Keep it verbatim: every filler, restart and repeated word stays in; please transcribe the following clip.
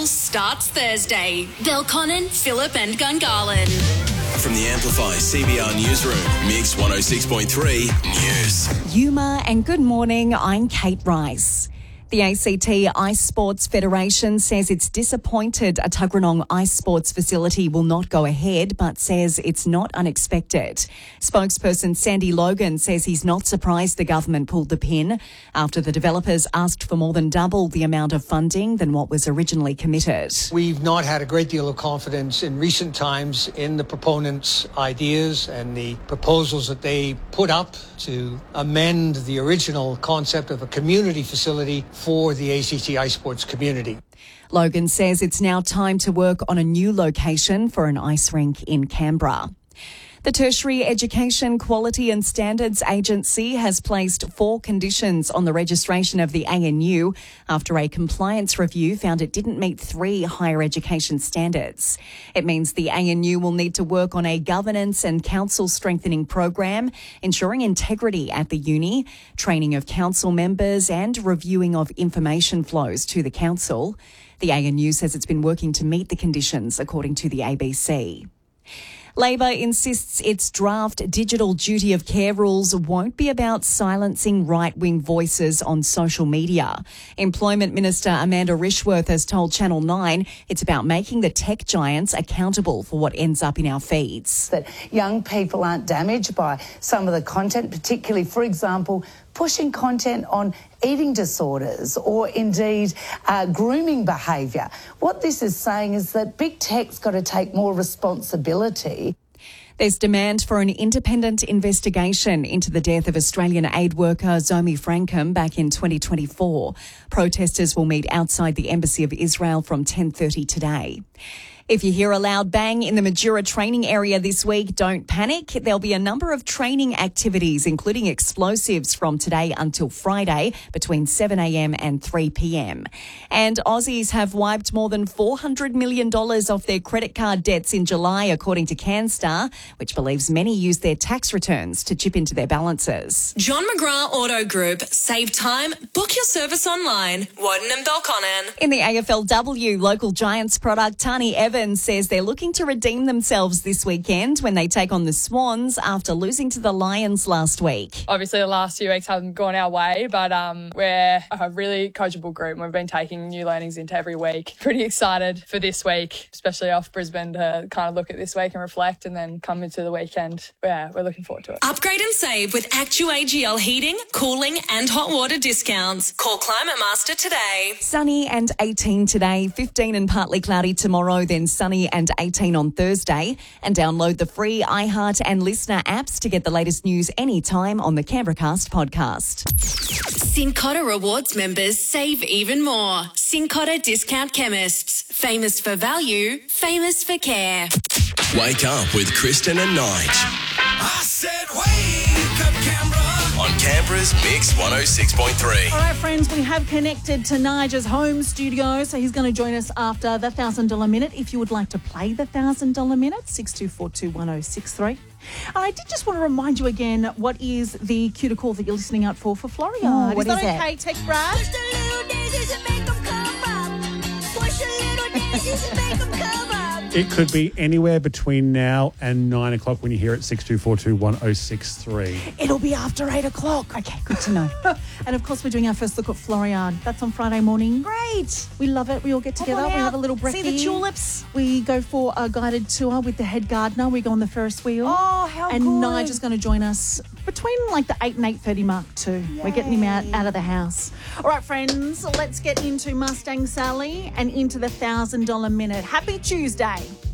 Roll starts Thursday. Belconnen, Phillip and Gungahlin. From the Amplify C B R Newsroom, Mix one oh six point three News. Yuma and good morning, I'm Kate Rice. The A C T Ice Sports Federation says it's disappointed a Tuggeranong Ice Sports facility will not go ahead, but says it's not unexpected. Spokesperson Sandy Logan says he's not surprised the government pulled the pin after the developers asked for more than double the amount of funding than what was originally committed. We've not had a great deal of confidence in recent times in the proponents' ideas and the proposals that they put up to amend the original concept of a community facility for the A C T Ice Sports community. Logan says it's now time to work on a new location for an ice rink in Canberra. The Tertiary Education Quality and Standards Agency has placed four conditions on the registration of the A N U after a compliance review found it didn't meet three higher education standards. It means the A N U will need to work on a governance and council strengthening program, ensuring integrity at the uni, training of council members and reviewing of information flows to the council. The A N U says it's been working to meet the conditions, according to the A B C. Labor insists its draft digital duty of care rules won't be about silencing right-wing voices on social media. Employment Minister Amanda Rishworth has told Channel nine it's about making the tech giants accountable for what ends up in our feeds. That young people aren't damaged by some of the content, particularly, for example, pushing content on eating disorders or indeed uh, grooming behaviour. What this is saying is that big tech's got to take more responsibility. There's demand for an independent investigation into the death of Australian aid worker Zomi Frankham back in twenty twenty-four. Protesters will meet outside the Embassy of Israel from ten thirty today. If you hear a loud bang in the Majura training area this week, don't panic. There'll be a number of training activities, including explosives, from today until Friday between seven a.m. and three p.m. And Aussies have wiped more than four hundred million dollars off their credit card debts in July, according to CanStar, which believes many used their tax returns to chip into their balances. John McGrath Auto Group. Save time. Book your service online. Woden and Belconnen. In the A F L W, local Giants product Tani Evans says they're looking to redeem themselves this weekend when they take on the Swans after losing to the Lions last week. Obviously, the last few weeks haven't gone our way, but um, we're a really coachable group and we've been taking new learnings into every week. Pretty excited for this week, especially off Brisbane, to kind of look at this week and reflect and then come into the weekend. Yeah, we're looking forward to it. Upgrade and save with Actu A G L heating, cooling and hot water discounts. Call Climate Master today. Sunny and eighteen today, fifteen and partly cloudy tomorrow, then sunny and eighteen on Thursday. And download the free iHeart and Listener apps to get the latest news anytime on the Canberracast podcast. Cincotta Rewards members save even more. Cincotta Discount Chemists. Famous for value, famous for care. Wake up with Kristen and Nige. I said wake up, Canberra. On Canberra's Mix one oh six point three. All right, friends, we have connected to Nigel's home studio, so he's going to join us after the one thousand dollars minute. If you would like to play the one thousand dollars minute, six two four two, one oh six three. And I did just want to remind you again, what is the cue to call that you're listening out for for Florian? Oh, what is that is it? okay, Tech Brad? Push the little daisies and make them come up. Push the little daisies and make them come up. It could be anywhere between now and nine o'clock when you hear it, six two four two, one oh six three. It'll be after eight o'clock. Okay, good to know. And, of course, we're doing our first look at Florian. That's on Friday morning. Great. We love it. We all get together. We have a little brekkie. See the tulips. We go for a guided tour with the head gardener. We go on the Ferris wheel. Oh, how and good. And Nigel's going to join us between like the eight and eight thirty mark too. Yay. We're getting him out, out of the house. All right, friends, let's get into Mustang Sally and into the one thousand dollars minute. Happy Tuesday.